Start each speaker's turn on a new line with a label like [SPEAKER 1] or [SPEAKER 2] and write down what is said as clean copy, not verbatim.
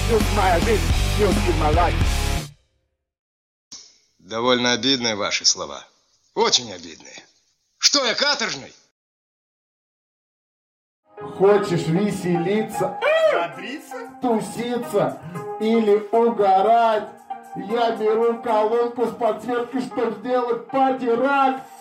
[SPEAKER 1] моя жизнь, my life.
[SPEAKER 2] Довольно обидные ваши слова. Очень обидные. Что я, каторжный?
[SPEAKER 3] Хочешь веселиться, туситься или угорать? Я беру колонку с подсветкой, чтобы сделать пати-рак.